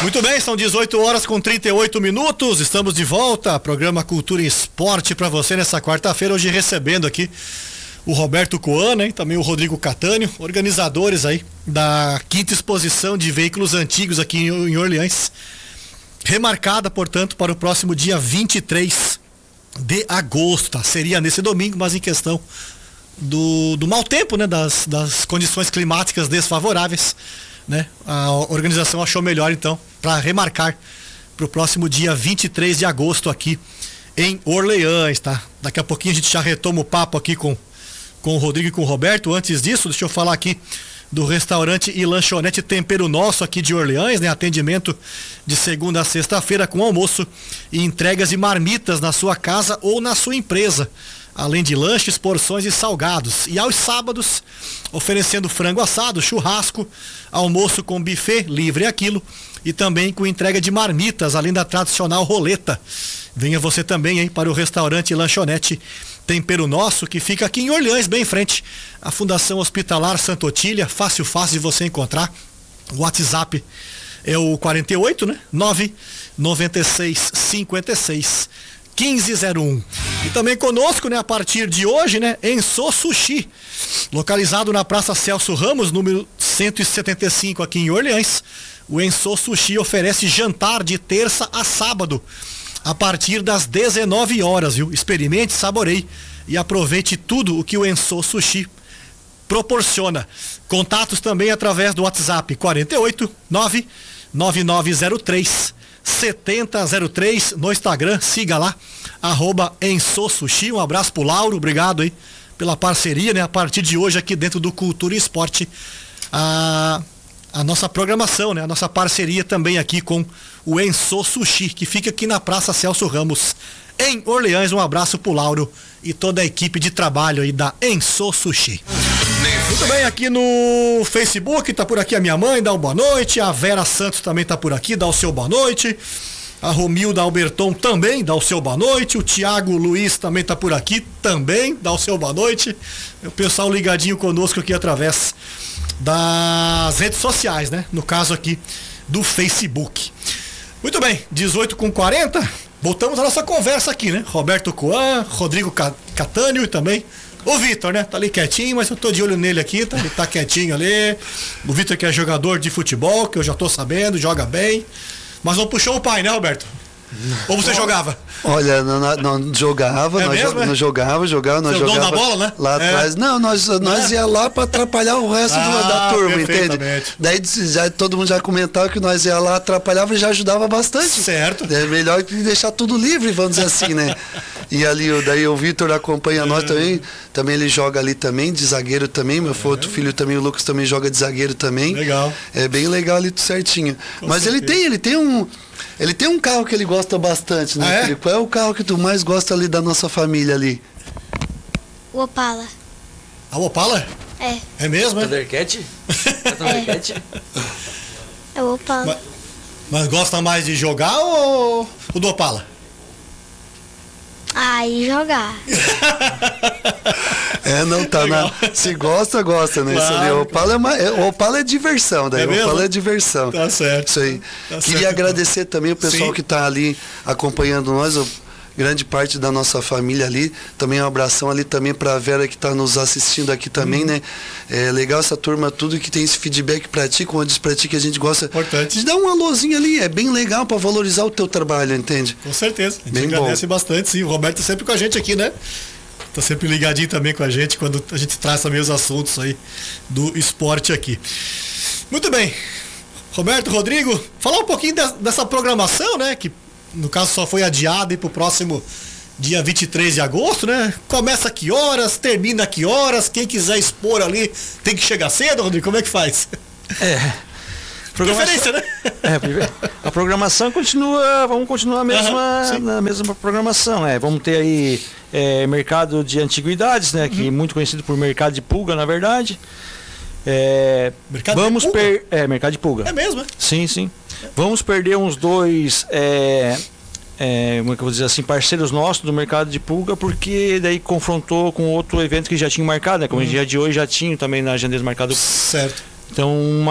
Muito bem, são 18 horas com 38 minutos, estamos de volta, programa Cultura e Esporte para você nessa quarta-feira, hoje recebendo aqui o Roberto Coana, hein, também o Rodrigo Catânio, organizadores aí da 5ª exposição de veículos antigos aqui em Orleans, remarcada, portanto, para o próximo dia 23 de agosto, tá? Seria nesse domingo, mas em questão do mau tempo, né, das condições climáticas desfavoráveis, né? A organização achou melhor então para remarcar para o próximo dia 23 de agosto aqui em Orleans, tá? Daqui a pouquinho a gente já retoma o papo aqui com o Rodrigo e com o Roberto. Antes disso, deixa eu falar aqui do restaurante e lanchonete Tempero Nosso aqui de Orleans, né? Atendimento de segunda a sexta-feira com almoço e entregas de marmitas na sua casa ou na sua empresa, além de lanches, porções e salgados. E aos sábados, oferecendo frango assado, churrasco, almoço com buffet livre a quilo e também com entrega de marmitas, além da tradicional roleta. Venha você também, hein, para o restaurante e lanchonete Tempero Nosso, que fica aqui em Orleans, bem em frente à Fundação Hospitalar Santa Otília, fácil de você encontrar. O WhatsApp é o 48, né? 99656 1501. E também conosco, né, a partir de hoje, né, Enso Sushi, localizado na Praça Celso Ramos, número 175 aqui em Orleans. O Enso Sushi oferece jantar de terça a sábado, a partir das 19 horas, viu? Experimente, saboreie e aproveite tudo o que o Enso Sushi proporciona. Contatos também através do WhatsApp 48 99903 7003 no Instagram, siga lá, @Enso Sushi. Um abraço pro Lauro, obrigado aí pela parceria, né? A partir de hoje aqui dentro do Cultura e Esporte, a nossa programação, né? A nossa parceria também aqui com o Enso Sushi, que fica aqui na Praça Celso Ramos, em Orleans. Um abraço pro Lauro e toda a equipe de trabalho aí da Enso Sushi. Muito bem, aqui no Facebook, tá por aqui a minha mãe, dá uma boa noite. A Vera Santos também tá por aqui, dá o seu boa noite. A Romilda Alberton também dá o seu boa noite. O Tiago Luiz também tá por aqui, também dá o seu boa noite. O pessoal ligadinho conosco aqui através das redes sociais, né? No caso aqui do Facebook. Muito bem, 18h40, voltamos à nossa conversa aqui, né? Roberto Coan, Rodrigo Catânio e também o Vitor, né? Tá ali quietinho, mas eu tô de olho nele aqui, tá? Ele tá quietinho ali. O Vitor, que é jogador de futebol, que eu já tô sabendo, joga bem. Mas não puxou o pai, né, Roberto? Ou você jogava? Olha, não jogava, nós jogava, nós jogava da bola, né? Lá atrás. Não, nós ia lá para atrapalhar o resto da turma, entende? Daí todo mundo já comentava que nós ia lá, atrapalhava e já ajudava bastante. Certo. É melhor que deixar tudo livre, vamos dizer assim, né? E ali, daí o Vitor acompanha nós também ele joga ali também, de zagueiro também, meu outro filho também, o Lucas também joga de zagueiro também. Legal. É bem legal ali, tudo certinho. Mas ele tem um carro que ele gosta bastante, né, filho? Qual é o carro que tu mais gosta ali da nossa família ali? O Opala. A Opala? É. É mesmo, é? Thundercat? Thundercat? É o Opala. Mas gosta mais de jogar ou o do Opala? E jogar. Se gosta, né? Claro, o Opala é diversão, daí. O Opala é diversão. Tá certo. Isso aí. Queria agradecer também o pessoal que tá ali acompanhando nós, grande parte da nossa família ali. Também um abração ali também pra Vera que tá nos assistindo aqui também, né? É legal essa turma, tudo que tem esse feedback pra ti, como eu disse pra ti, que a gente gosta. Importante. De dar um alôzinho ali, é bem legal pra valorizar o teu trabalho, entende? Com certeza. A gente bem agradece bom. bastante, sim. O Roberto tá sempre com a gente aqui, né? Tá sempre ligadinho também com a gente quando a gente traz também os assuntos aí do esporte aqui. Muito bem. Roberto, Rodrigo, falar um pouquinho dessa programação, né? Que no caso só foi adiada para o próximo dia 23 de agosto, né? Começa a que horas, termina a que horas, quem quiser expor ali tem que chegar cedo, Rodrigo, como é que faz? Preferência, né? A programação vamos continuar na mesma programação, né? Vamos ter aí mercado de antiguidades, né? Que é muito conhecido por mercado de pulga, na verdade. Mercado de pulga? Mercado de pulga. É mesmo, né? Sim. Vamos perder uns dois, como é que eu vou dizer assim, parceiros nossos do mercado de pulga, porque daí confrontou com outro evento que já tinha marcado, né? Como o dia de hoje já tinha também na agenda marcado. Certo. Então,